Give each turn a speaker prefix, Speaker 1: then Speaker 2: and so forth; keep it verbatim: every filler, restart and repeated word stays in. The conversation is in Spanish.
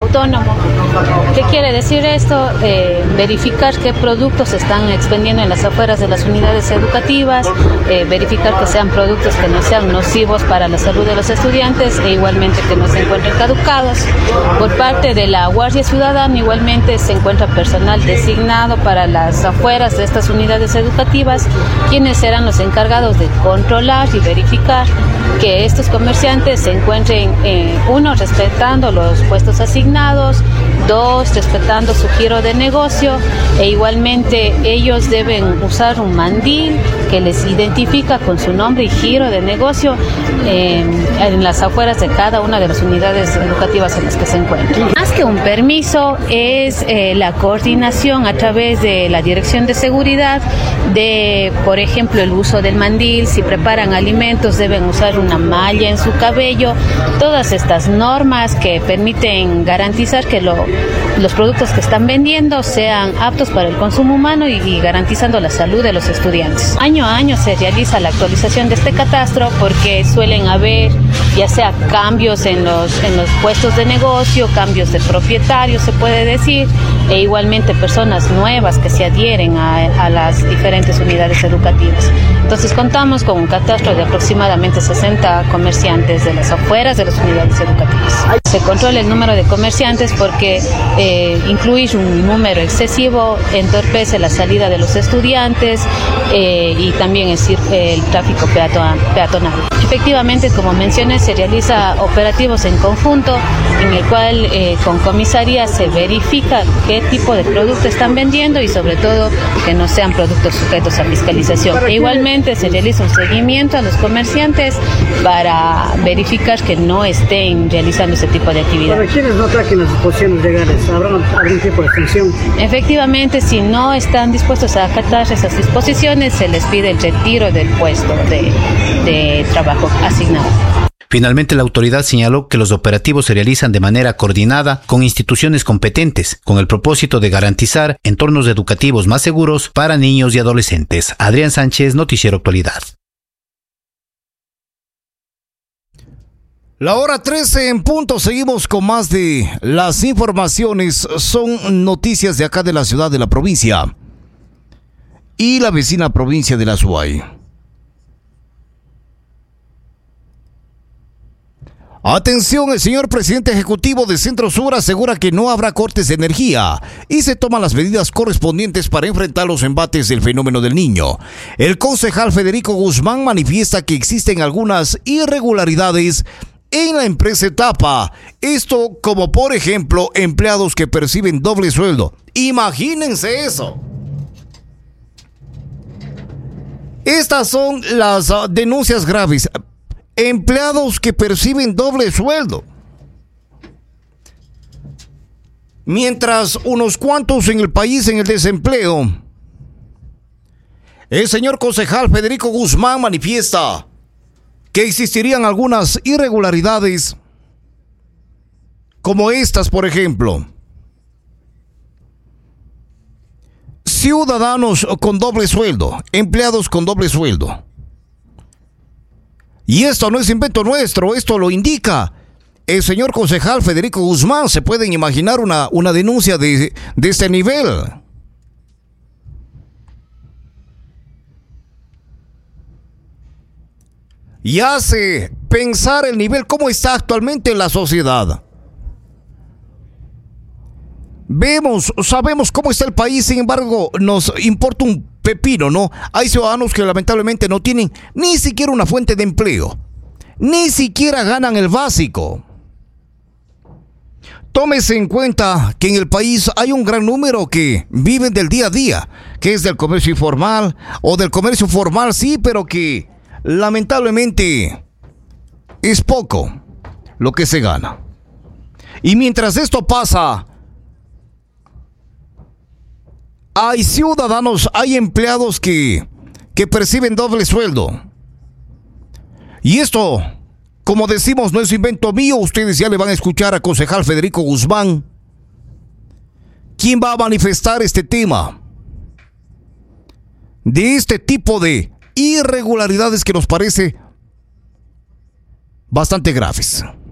Speaker 1: autónomo. ¿Qué quiere decir esto? Eh, verificar qué productos se están expendiendo en las afueras de las unidades educativas, eh, verificar que sean productos que no sean nocivos para la salud de los estudiantes e igualmente que no se encuentren caducados. Por parte de la Guardia Ciudadana igualmente se encuentra personal designado para las afueras de estas unidades educativas, quienes serán los encargados de controlar y verificar que estos comerciantes se encuentren, eh, uno, respetando los puestos asignados, dos, respetando su giro de negocio e igualmente ellos deben usar un mandil que les identifica con su nombre y giro de negocio eh, en las afueras de cada una de las unidades educativas en las que se encuentran. Más que un permiso es eh, la coordinación a través de la Dirección de Seguridad de, por ejemplo, el uso del mandil. Si preparan alimentos deben usar una malla en su cabello. Todas estas normas que permiten garantizar que lo, los productos que están vendiendo sean aptos para el consumo humano y, y garantizando la salud de los estudiantes. Año a año se realiza la actualización de este catastro porque suelen haber ya sea cambios en los, en los puestos de negocio, cambios de propietarios se puede decir, e igualmente personas nuevas que se adhieren a, a las diferentes unidades educativas. Entonces contamos con un catastro de aproximadamente sesenta comerciantes de las afueras de las unidades educativas. Se controla el número de comerciantes porque eh, incluir un número excesivo entorpece la salida de los estudiantes eh, y también el, el tráfico peatonal. Efectivamente, como mencioné, se realiza operativos en conjunto en el cual eh, con comisaría se verifica qué tipo de producto están vendiendo y sobre todo que no sean productos sujetos a fiscalización. E igualmente se realiza un seguimiento a los comerciantes para verificar que no estén realizando ese tipo de actividad.
Speaker 2: ¿Para quienes no traquen las disposiciones legales? ¿Habrá algún tipo de sanción?
Speaker 1: Efectivamente, si no están dispuestos a acatar esas disposiciones, se les pide el retiro del puesto de, de trabajo asignado.
Speaker 3: Finalmente, la autoridad señaló que los operativos se realizan de manera coordinada con instituciones competentes, con el propósito de garantizar entornos educativos más seguros para niños y adolescentes. Adrián Sánchez, Noticiero Actualidad.
Speaker 4: La hora trece en punto, seguimos con más de las informaciones. Son noticias de acá de la ciudad de la provincia y la vecina provincia de la Azuay. Atención, el señor presidente ejecutivo de Centro Sur asegura que no habrá cortes de energía y se toman las medidas correspondientes para enfrentar los embates del fenómeno del Niño. El concejal Federico Guzmán manifiesta que existen algunas irregularidades en la empresa Etapa. Esto como por ejemplo empleados que perciben doble sueldo. Imagínense eso. Estas son las uh, denuncias graves. Empleados que perciben doble sueldo. Mientras unos cuantos en el país en el desempleo. El señor concejal Federico Guzmán manifiesta que existirían algunas irregularidades como estas, por ejemplo. Ciudadanos con doble sueldo, empleados con doble sueldo. Y esto no es invento nuestro, esto lo indica el señor concejal Federico Guzmán. Se pueden imaginar una, una denuncia de, de este nivel. Y hace pensar el nivel, cómo está actualmente la sociedad. Vemos, sabemos cómo está el país, sin embargo, nos importa un pepino, ¿no? Hay ciudadanos que lamentablemente no tienen ni siquiera una fuente de empleo, ni siquiera ganan el básico. Tómese en cuenta que en el país hay un gran número que viven del día a día, que es del comercio informal o del comercio formal, sí, pero que lamentablemente es poco lo que se gana. Y mientras esto pasa, hay ciudadanos, hay empleados que, que perciben doble sueldo. Y esto, como decimos, no es invento mío. Ustedes ya le van a escuchar al concejal Federico Guzmán, quien va a manifestar este tema de este tipo de irregularidades que nos parece bastante graves.